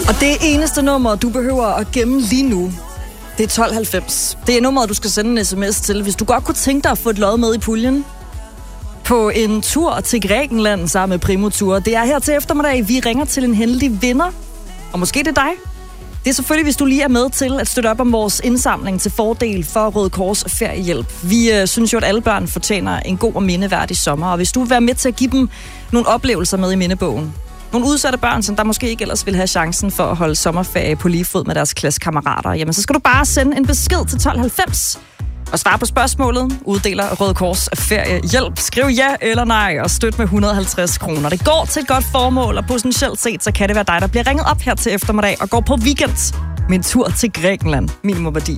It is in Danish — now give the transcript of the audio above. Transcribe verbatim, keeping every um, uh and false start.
Og det eneste nummer, du behøver at gemme lige nu, det er tolv halvfems. Det er nummeret, du skal sende en sms til, hvis du godt kunne tænke dig at få et lod med i puljen på en tur til Grækenland sammen med Primo Tour. Det er her til eftermiddag. Vi ringer til en heldig vinder, og måske det er dig. Det er selvfølgelig, hvis du lige er med til at støtte op om vores indsamling til fordel for Røde Kors Feriehjælp. Vi øh, synes jo, at alle børn fortjener en god og mindeværdig sommer, og hvis du vil være med til at give dem nogle oplevelser med i mindebogen, nogle udsatte børn, som der måske ikke ellers vil have chancen for at holde sommerferie på lige fod med deres klassekammerater, jamen så skal du bare sende en besked til tolv halvfems og svare på spørgsmålet. Uddeler Røde Kors Feriehjælp. Skriv ja eller nej og støt med et hundrede og halvtreds kroner. Det går til et godt formål, og potentielt set, så kan det være dig, der bliver ringet op her til eftermiddag og går på weekend med en tur til Grækenland. Minimum værdi.